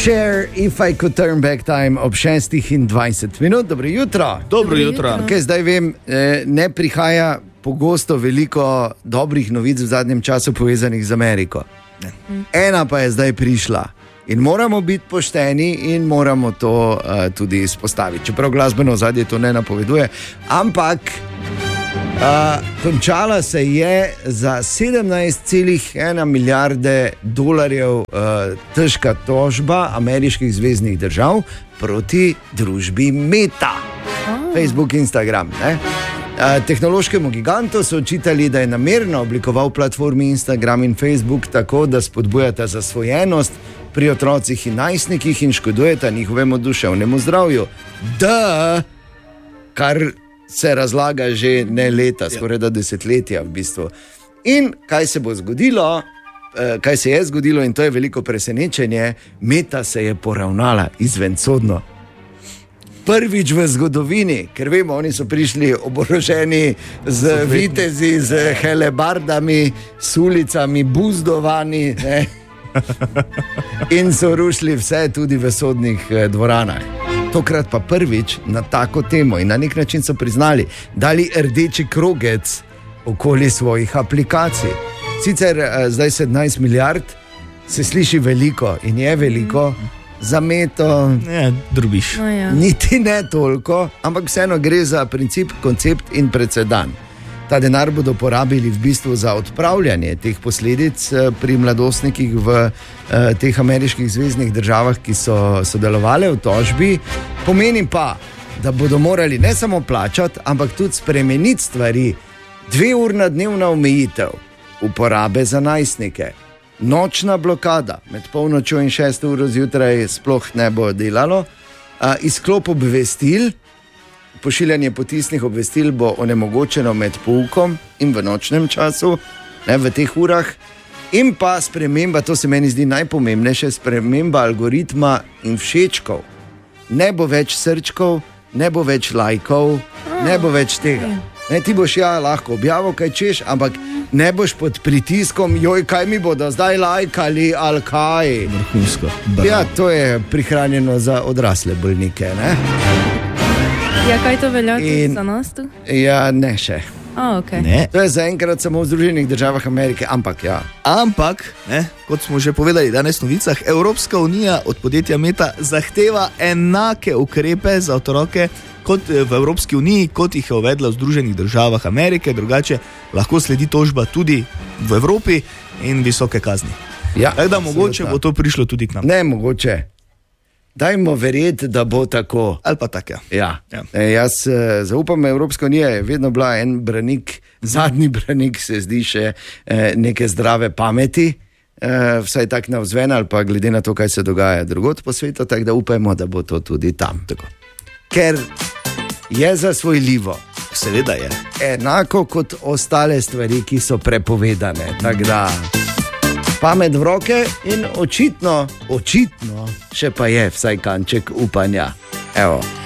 Cher, If I Could Turn Back Time ob 6:20. Dobro jutro. Dobro jutro. Okay, zdaj vem, ne prihaja pogosto veliko dobrih novic v zadnjem času povezanih z Ameriko. Ena pa je zdaj prišla. In moramo biti pošteni in moramo to tudi izpostaviti. Čeprav glasbeno ozadje to ne napoveduje. Ampak končala se je za 17,1 milijarde dolarjev težka tožba ameriških zveznih držav proti družbi Meta. Facebook, Instagram. Ne? Tehnološkemu gigantu so očitali, da je namerno oblikoval platformi Instagram in Facebook tako, da spodbujata zasvojenost pri otrocih in najstnikih in škodujeta njihovemu duševnemu zdravju. Kar se razlaga že ne leta, skoraj da desetletja v bistvu. In kaj se bo zgodilo, kaj se je zgodilo, in to je veliko presenečenje, Meta se je poravnala izvensodno. Prvič v zgodovini, ker vemo, oni so prišli oboroženi z vitezi, z helebardami, s ulicami, buzdovani, ne? In so rušili vse tudi v sodnih dvoranah. Tokrat pa prvič na tako temo in na nek način so priznali, dali rdeči krogec okoli svojih aplikacij. Sicer zdaj 17 milijard se sliši veliko in je veliko, za Meto drubiš. Niti ne toliko, ampak vseeno gre za princip, koncept in precedan. Ta denar bodo porabili v bistvu za odpravljanje teh posledic pri mladostnikih v teh ameriških zveznih državah, ki so sodelovali v tožbi. Pomeni pa, da bodo morali ne samo plačati, ampak tudi spremeniti stvari. 2-urna dnevna omejitev uporabe za najstnike. Nočna blokada med polnočjo in 6 uro zjutraj sploh ne bo delalo. Izklop obvestil, pošiljanje potisnih obvestil bo onemogočeno med poukom in v nočnem času, ne v teh urah. In pa sprememba, to se meni zdi najpomembnejše, sprememba algoritma in všečkov. Ne bo več srčkov, ne bo več lajkov, ne bo več tega. Ne, ti boš lahko objavil, kaj češ, ampak ne boš pod pritiskom, joj, kaj mi bodo zdaj lajkali ali kaj. Vrhunsko. Ja, to je prihranjeno za odrasle bolnike, ne? Ja, kaj to velja tudi za nas tu? Ja, ne še. Okay. Ne. To je zaenkrat samo v Združenih državah Amerike, ampak ja. Ampak, ne, kot smo že povedali danes v novicah, Evropska unija od podjetja Meta zahteva enake ukrepe za otroke kot v Evropski uniji, kot jih je uvedla v Združenih državah Amerike, drugače lahko sledi tožba tudi v Evropi in visoke kazni. Ja, tako da mogoče bo to prišlo tudi k nam. Ne, mogoče. Dajmo verjeti, da bo tako. Ali pa tako, ja. Jaz zaupam, Evropska unija je vedno bila en branik, zadnji branik se zdi še neke zdrave pameti, vsaj tak navzven ali pa glede na to, kaj se dogaja drugod po svetu, tako da upajmo, da bo to tudi tam. Tako. Ker je zasvojljivo. Seveda je. Enako kot ostale stvari, ki so prepovedane. Tako da pamet v roke in očitno, še pa je vsaj kanček upanja. Evo.